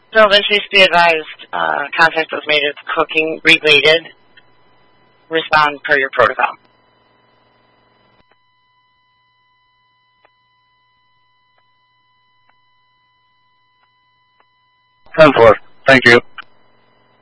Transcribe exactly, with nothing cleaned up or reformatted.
So then please be advised, uh, contact was made if cooking related. Respond per your protocol. ten four. Thank you.